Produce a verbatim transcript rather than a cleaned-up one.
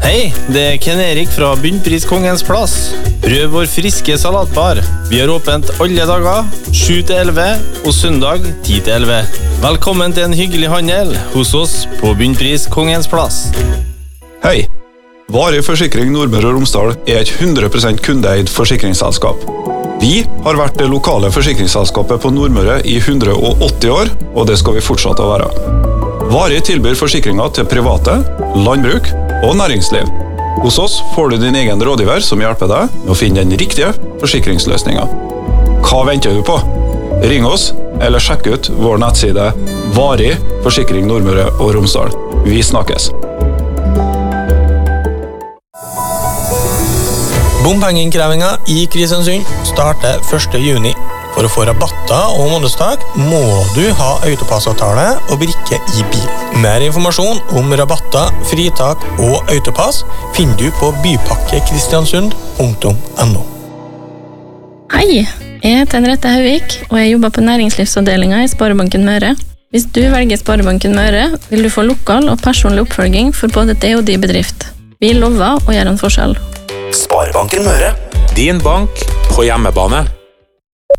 Hei, det er Ken Erik fra Bunnpris Kongens Plass. Prøv vår friske salatbar. Vi har åpent alle dager, sju til elleve, og søndag ti til elleve. Velkommen til en hyggelig handel hos oss på Bunnpris Kongens Plass. Hei, Varig Forsikring Nordmøre og Romsdal er et hundre prosent kundeeid forsikringsselskap. Vi har vært det lokale forsikringsselskapet på Nordmøre i hundre og åtti år, og det skal vi fortsette å være. Varig tilbyr forsikringer til private, landbruk og næringsliv. Hos oss får du din egen rådgiver som hjelper deg med å finne den riktige forsikringsløsningen. Hva venter du på? Ring oss, eller sjekk ut vår nettside Varig Forsikring Nordmøre og Romsdal. Vi snakkes! Bompengeinnkrevingen i Kristiansund starter første juni. For å få rabatter og månedstak må du ha autopassavtale og brikke i bil. Mer informasjon om rabatter, fritak og autopass finner du på bypakkekristiansund punktum no. Hei, jeg heter Henriette Hauvik, og jeg jobber på næringslivsavdelingen i Sparebanken Møre. Hvis du velger Sparebanken Møre, vil du få lokal og personlig oppfølging for både det og de bedrift. Vi lover å gjøre en forskjell. Sparebanken Møre. Din bank på hjemmebane.